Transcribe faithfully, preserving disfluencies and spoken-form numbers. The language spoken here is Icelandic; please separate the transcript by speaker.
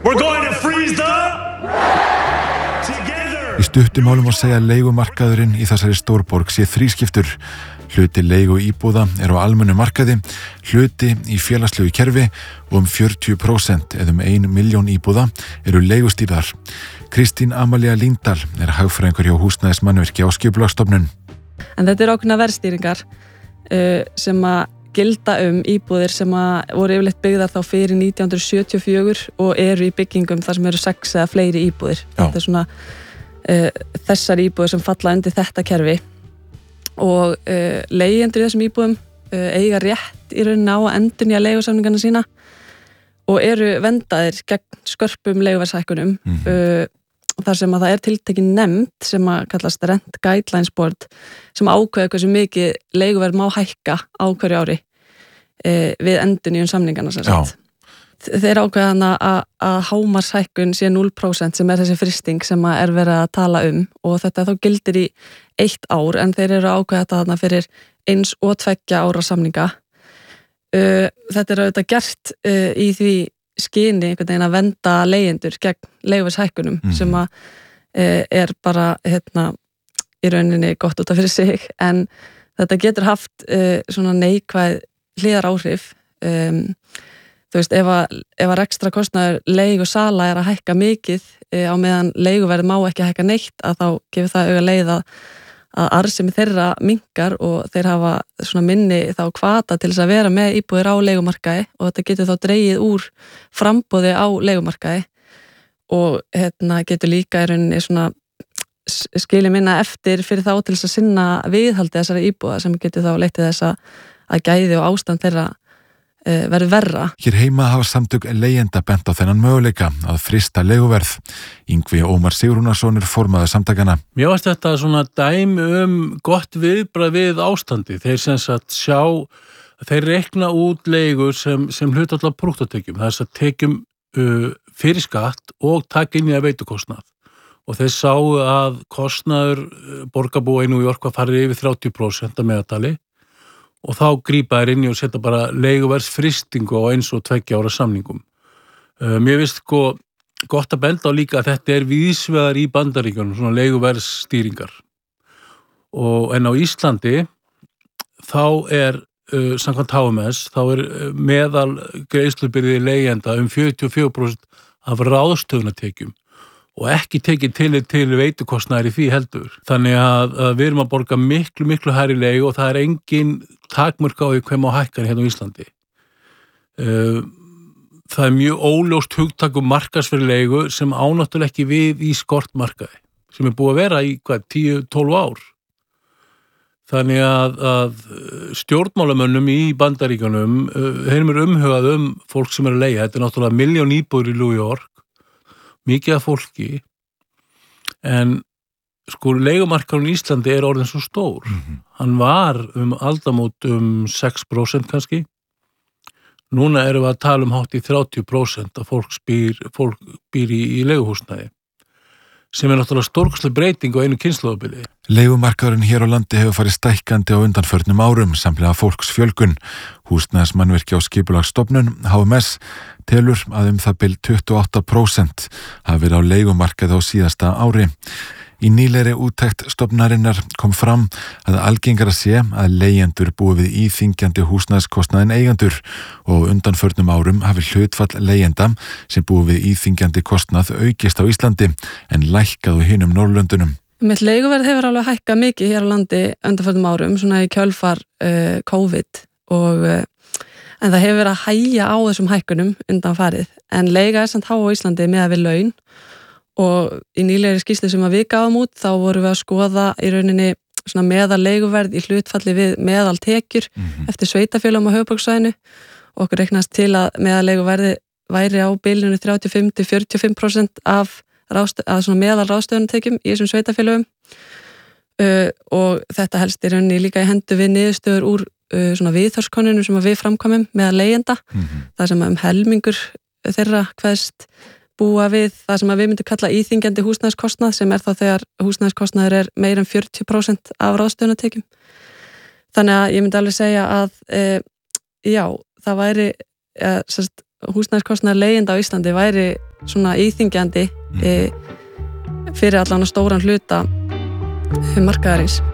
Speaker 1: We're going to freeze the together.
Speaker 2: Í stuttum málum má segja að leigumarkaðurinn í þessari stórborg sé þrískiptur. Hluti leigu íbúða er á almennu markaði, hluti í félagslegu kerfi og um fjörutíu prósent eða um ein milljón íbúða eru leigustýrðar. Kristín Amalía Líndal er hagfræðingur hjá Húsnæðismannvirki á Skipulagsstofnun.
Speaker 3: En þetta er ákveðna verðstýringar uh, sem að gilda um íbúðir sem að voru yfirleitt byggðar þá fyrir nítján hundruð sjötíu og fjögur og eru í byggingum þar sem eru sex eða fleiri íbúðir.
Speaker 2: Já.
Speaker 3: Þetta er svona uh, þessar íbúðir sem falla undir þetta kerfi og uh, leigjendur í þessum íbúðum uh, eiga rétt í rauninni á að endurnýja leigusamningana sína og eru verndaðir gegn skörpum leiguverðshækkunum.
Speaker 2: Mhm.
Speaker 3: uh, þar sem að það er tiltekin nefnd sem að kallast Rent Guidelines Board sem ákveður hversu mikið leiguverð má hækka á hverju ári e, við endurnýjun samningana sem sagt. Þeir ákveða hana að, að hámarkshækkun sé núll prósent sem er þessi frysting sem að er verið að tala um og þetta þá gildir í eitt ár en þeir eru ákveða þetta hana fyrir eins og tveggja ára samninga. Uh, þetta er auðvitað gert uh, í því skyni einhvern veginn að venda leigjendur gegn leiguverðshækkunum mm. sem að e, er bara hérna í rauninni gott út af fyrir sig en þetta getur haft e, svona neikvæð hliðar áhrif um, þú veist ef að, ef að rekstra kostnaður leigu sala er að hækka mikið e, á meðan leiguverð má ekki hækka neitt að þá gefur það auga leið að að arðsemi þeirra minnkar og þeir hafa svona minni þá hvata til þess að vera með íbúðir á leigumarkaði og þetta getur þá dregið úr framboði á leigumarkaði og hérna getur líka í rauninni svona skilið minna eftir fyrir þá til þess að sinna viðhaldi þessara íbúða sem getur þá leitt til þess að, að gæði og ástand þeirra e, verður verra.
Speaker 2: Hér heima hafa samtök leigjenda bent á þennan möguleika að frysta leiguverð. Yngvi Ómar Sigrúnarsson er formaður samtakana.
Speaker 4: Mér varst þetta svona dæmi um gott viðbragð við ástandi. Þeir sem sagt sjá, þeir rekna út leigu sem, sem hlut allar brúttótekjum. Það er þess að tekjum uh, fyrir skatt og taka inn í að veitukostnað. Og þeir sáu að kostnaður borgarbúa í New York var farið yfir þrjátíu prósent að meðatali og þá grípa þeir inn í og setja bara leiguverðsfrystingu á eins og tveggja ára samningum. Uh, mér finnst sko gott að benda á líka að þetta er víðsvegar í Bandaríkjunum, svona leiguverðsstýringar. Og en á Íslandi þá er, uh, samkvæmt H M S, þá er meðal greiðslubyrði leigjenda um fjörutíu og fjögur prósent af ráðstöfunartekjum og ekki tekið til til veitukostnaðar í því heldur. Þannig að, að við erum að borga miklu, miklu hærri leigu og það er engin takmörk á því hver má hækka hérna á Íslandi. Uh, Það er mjög óljóst hugtak um markaðsverð leigu sem ánáttúrulega ekki við í skortmarkaði sem er búið að vera í hvað, tíu til tólf ár. Þannig að, að stjórnmálamönnum í Bandaríkjunum þeim er umhugað um fólk sem er að leigja. Þetta er náttúrulega milljón íbúðir í New York, mikið af fólki, en sko leigumarkaðurinn í Íslandi er orðinn svo stór. Mm-hmm. Hann var um aldamót um sex prósent kannski. Núna erum við að tala um hátt í þrjátíu prósent að fólk býr, fólk býr í, í leiguhúsnæði, sem er náttúrulega stórkostleg breyting á einu kynslóðabili.
Speaker 2: Leigumarkaðurinn hér á landi hefur farið stækkandi á undanförnum árum samhliða fólksfjölgun. Húsnæðismannvirki á Skipulagsstofnun, H M S, telur að um það bil tuttugu og átta prósent hafi verið á leigumarkaði á síðasta ári. Í nýlegri úttekt stofnunarinnar kom fram að algengara sé að leigjendur búi við íþyngjandi húsnæðiskostnað en eigendur og undanförnum árum hafi hlutfall leigjenda sem búi við íþyngjandi kostnað aukist á Íslandi en lækkað á hinum Norðurlöndunum.
Speaker 3: Mitt leiguverð hefur alveg hækkað mikið hér á landi undanförnum árum, svona í kjölfar uh, COVID og uh, en það hefur verið að hægja á þessum hækkunum undanfarið en leiga er samt há á Íslandi með að við laun og í nýlegri skýrslu sem við gáum út þá vorum við að skoða í rauninni svona meðal leiguverð í hlutfalli við meðal tekjur mm-hmm. eftir sveitafélagum á höfuðborgarsvæðinu og okkur reiknast til að meðal leiguverði væri á bilinu þrjátíu og fimm til fjörutíu og fimm prósent af, ráðstöð, af svona meðal ráðstöfunartekjum í þessum sveitafélagum uh, og þetta helst í rauninni líka í hendu við niðurstöður úr uh, svona viðhorfskönnunum sem við framkomum meðal leigjenda mm-hmm. það sem um helmingur þeirra kveðst búa við það sem við myndum kalla íþyngjandi húsnæðiskostnað sem er þá þegar húsnæðiskostnaður er meira en fjörutíu prósent af ráðstöfunartekjum. Þannig að ég myndi alveg segja að e, já, það væri e, sérst, húsnæðiskostnaður leigjenda á Íslandi væri svona íþyngjandi mm. e, fyrir allan stóran hluta markaðarins.